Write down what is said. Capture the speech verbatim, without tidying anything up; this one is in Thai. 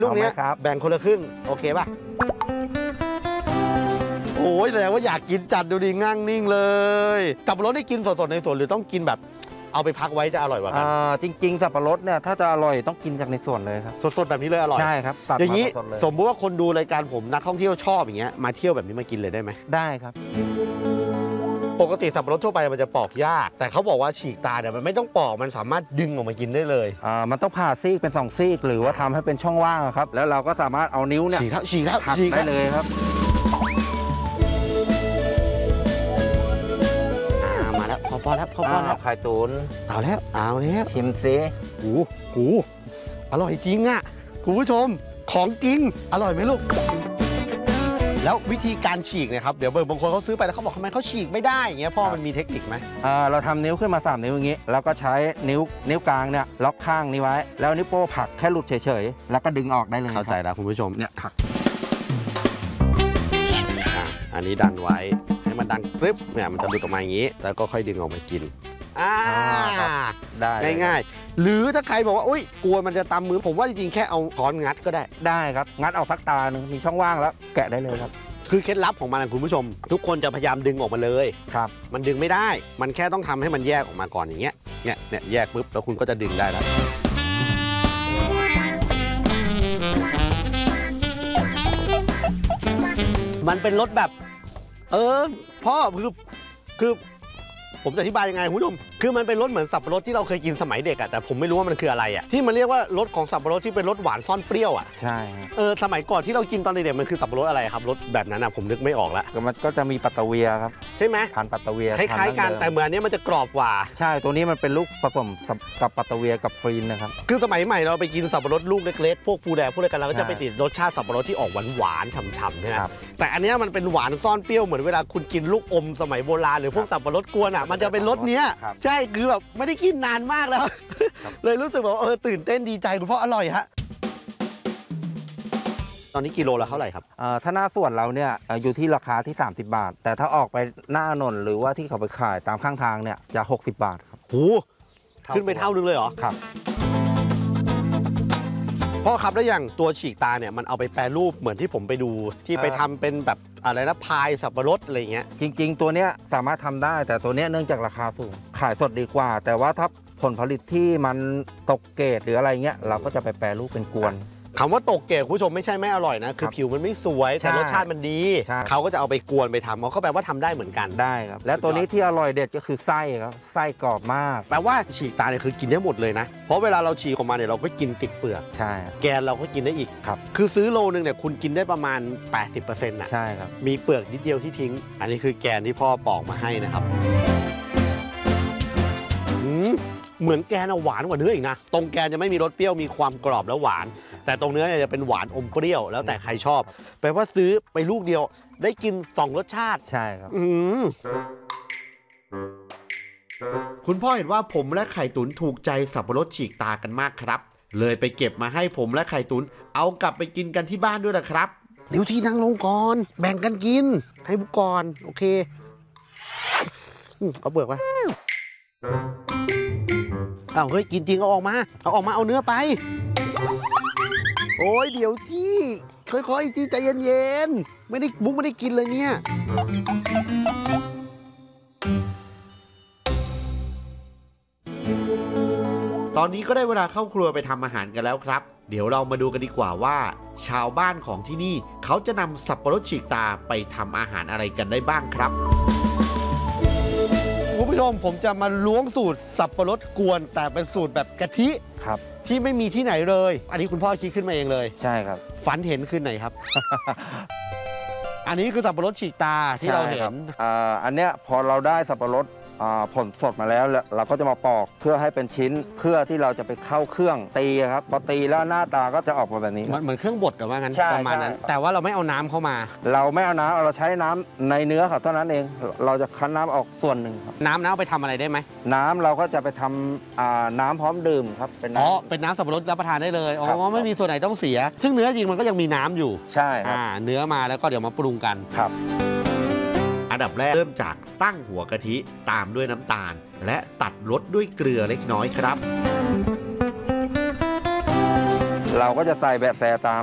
ลูกนี้แบ่งคนละครึ่งโอเคป่ะโอ้ยแสดงว่าอยากกินจัดดูดิง่างนิ่งเลยสับปะรดได้กินสดๆในสวนหรือต้องกินแบบเอาไปพักไว้จะอร่อยกว่ากันจริงๆสับปะรดเนี่ยถ้าจะอร่อยต้องกินจากในสวนเลยครับสดๆแบบนี้เลยอร่อยใช่ครับอย่างนี้สมมติว่าคนดูรายการผมนักท่องเที่ยวชอบอย่างเงี้ยมาเที่ยวแบบนี้มากินเลยได้ไหมได้ครับปกติสับปะรดทั่วไปมันจะปอกยากแต่เขาบอกว่าฉีกตาเนี่ยมันไม่ต้องปอกมันสามารถดึงออกมากินได้เลยอ่ามันต้องผ่าซีกเป็นสองซีกหรือว่าทำให้เป็นช่องว่างครับแล้วเราก็สามารถเอานิ้วเนี่ยฉีกเท้าฉีกเท้าฉีกได้เลยครับมาแล้วพอพอแล้วพอพอแล้วไข่ตุ๋นเอาแล้วเอาแล้วชิมซิโอ้โหอร่อยจริงอ่ะคุณผู้ชมของจริงอร่อยไหมลูกแล้ววิธีการฉีกเนี่ยครับเดี๋ยวบางคนเขาซื้อไปแล้วเขาบอกทำไมเขาฉีกไม่ได้อย่างเงี้ยพ่อมันมีเทคนิคไหมอ่าเราทำนิ้วขึ้นมาสามนิ้วอย่างงี้แล้วก็ใช้นิ้วนิ้วกลางเนี่ยล็อกข้างนี้ไว้แล้วนิ้วโป้งผลักแค่หลุดเฉยๆแล้วก็ดึงออกได้เลยเข้าใจแล้วคุณผู้ชมเนี่ยผลักอันนี้ดันไว้ให้มันดังปึ๊บเนี่ยมันจะหลุดออกมาอย่างนี้แล้วก็ค่อยดึงออกมากินอ่าได้ง่ายๆหรือถ้าใครบอกว่าอุ้ยกลัวมันจะตำมือผมว่าจริงๆแค่เอาค้อนงัดก็ได้ได้ครับงัดออกสักตาหนึ่งมีช่องว่างแล้วแกะได้เลยครับคือเคล็ดลับของมันนะคุณผู้ชมทุกคนจะพยายามดึงออกมาเลยครับมันดึงไม่ได้มันแค่ต้องทำให้มันแยกออกมาก่อนอย่างเงี้ยเนี่ยเนี่ยแยกปุ๊บแล้วคุณก็จะดึงได้แล้วมันเป็นรสแบบเออพ่อคือคือผมจะอธิบายยังไงคุณผู้ชมคือมันเป็นรสเหมือนสับปะรดที่เราเคยกินสมัยเด็กอะแต่ผมไม่รู้ว่ามันคืออะไรอะที่มันเรียกว่ารสของสับปะรดที่เป็นรสหวานซ่อนเปรี้ยวอะใช่เออสมัยก่อนที่เรากินตอนเด็กๆมันคือสับปะรดอะไรครับรสแบบนั้นอะผมนึกไม่ออกละมันก็จะมีปัตตะเวียครับใช่ไหมพันปัตตะเวียคล้ายๆกันแต่เหมือนนี้มันจะกรอบกว่าใช่ตัวนี้มันเป็นลูกผสมกับปัตตะเวียกับฟรีนนะครับคือสมัยใหม่เราไปกินสับปะรดลูกเล็กๆพวกฟูแดงพวกอะไรกันเราก็จะไปติดรสชาติสับปะรดที่ออกหวานๆฉ่ำๆใช่ไหมแต่อันนี้มันเป็นหวานซ่อนเปรี้ยวเหมือนเวลาคุณกินลูกอมสมัยโบราณหรือพวกสับปะรดกวนอะมันจะเป็นรสเนี้ยใช่คือแบบไม่ได้กินนานมากแล้วเลยรู้สึกแบบเออตื่นเต้นดีใจเพราะอร่อยฮะตอนนี้กิโลละเท่าไหร่ครับถ้าหน้าส่วนเราเนี่ยอยู่ที่ราคาที่สามสิบบาทแต่ถ้าออกไปหน้าถนนหรือว่าที่เขาไปขายตามข้างทางเนี่ยจะหกสิบบาทครับโหขึ้นไปเท่านึงเลยเหรอครับพ่อครับแล้วอย่างตัวฉีกตาเนี่ยมันเอาไปแปรรูปเหมือนที่ผมไปดูที่ไปทำเป็นแบบอะไรนะพายสับปะรดอะไรเงี้ยจริงๆตัวเนี้ยสามารถทำได้แต่ตัวเนี้ยเนื่องจากราคาสูงขายสดดีกว่าแต่ว่าถ้าผลผลิตที่มันตกเกรดหรืออะไรเงี้ยเราก็จะไปแปรรูปเป็นกวนคำว่าตกเกรดคุณผู้ชมไม่ใช่ไม่อร่อยนะคือผิวมันไม่สวยแต่รสชาติมันดีเขาก็จะเอาไปกวนไปทำเขาก็แปลว่าทำได้เหมือนกันได้ครับและตัวนี้ที่อร่อยเด็ดก็คือไส้ครับไส้กรอบมากแปลว่าฉีกตาเนี่ยคือกินได้หมดเลยนะเพราะเวลาเราฉีกออกมาเนี่ยเราก็กินติดเปลือกใช่แกนเราก็กินได้อีกครับคือซื้อโลนึงเนี่ยคุณกินได้ประมาณ แปดสิบเปอร์เซ็นต์ นะใช่ครับมีเปลือกนิดเดียวที่ทิ้งอันนี้คือแกนที่พ่อปอกมาให้นะครับเหมือนแกนหวานกว่าเนื้ออีกนะตรงแกนจะไม่มีรสเปรี้ยวมีความกรอบแล้วหวานแต่ตรงเนื้อจะเป็นหวานอมเปรี้ยวแล้วแต่ใครชอบแปลว่าซื้อไปลูกเดียวได้กินสองรสชาติใช่ครับอืมคุณพ่อเห็นว่าผมและไข่ตุ๋นถูกใจสับปะรดฉีกตากันมากครับเลยไปเก็บมาให้ผมและไข่ตุ๋นเอากลับไปกินกันที่บ้านด้วยนะครับเดี๋ยวที่นั่งลงก่อนแบ่งกันกินให้บุกก่อนโอเคเอาเปลือกไว้เอาเฮ้ยกินจริงเอาออกมาเอาออกมาเอาเนื้อไปโอ้ยเดี๋ยวที่ค่อยๆที่ใจเย็นๆไม่ได้บุ๊กไม่ได้กินเลยเนี่ยตอนนี้ก็ได้เวลาเข้าครัวไปทำอาหารกันแล้วครับเดี๋ยวเรามาดูกันดีกว่าว่าชาวบ้านของที่นี่เขาจะนำสับปะรดฉีกตาไปทำอาหารอะไรกันได้บ้างครับคุณผู้ชมผมจะมาล้วงสูตรสับปะรดกวนแต่เป็นสูตรแบบกะทิครับที่ไม่มีที่ไหนเลยอันนี้คุณพ่อคิดขึ้นมาเองเลยใช่ครับฝันเห็นขึ้นไหนครับ อันนี้คือสับปะรดฉีกตาที่เราเห็นอันเนี้ยพอเราได้สับปะรดผลสดมาแล้วเราก็จะมาปอกเพื่อให้เป็นชิ้นเพื่อที่เราจะไปเข้าเครื่องตีครับพอตีแล้วหน้าตาก็จะออกมาแบบนี้เหมือนเครื่องบดหรือว่างั้นประมาณนั้นแต่ว่าเราไม่เอาน้ำเข้ามาเราไม่เอาน้ำเราใช้น้ำในเนื้อเขาเท่านั้นเองเราจะคั้นน้ำออกส่วนหนึ่งครับน้ำน้ำไปทำอะไรได้ไหมน้ำเราก็จะไปทำน้ำพร้อมดื่มครับเป็นอ๋อเป็นน้ำสับปะรดรับประทานได้เลยอ๋อไม่มีส่วนไหนต้องเสียซึ่งเนื้อจริงมันก็ยังมีน้ำอยู่ใช่ครับเนื้อมาแล้วก็เดี๋ยวมาปรุงกันครับอันดับแรกเริ่มจากตั้งหัวกะทิตามด้วยน้ำตาลและตัดรสด้วยเกลือเล็กน้อยครับเเราก็จะใส่แบะแซตาม